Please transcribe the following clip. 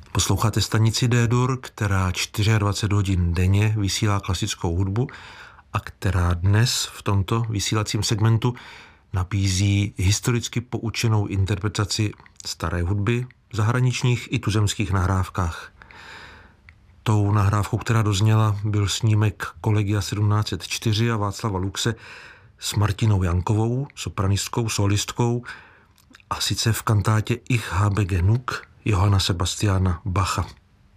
Posloucháte stanici D-Dur, která 24 hodin denně vysílá klasickou hudbu a která dnes v tomto vysílacím segmentu nabízí historicky poučenou interpretaci staré hudby v zahraničních i tuzemských nahrávkách. Tou nahrávkou, která dozněla, byl snímek Collegia 1704 a Václava Luxe s Martinou Jankovou, sopranistkou, solistkou, a sice v kantátě Ich habe genug Johanna Sebastiana Bacha.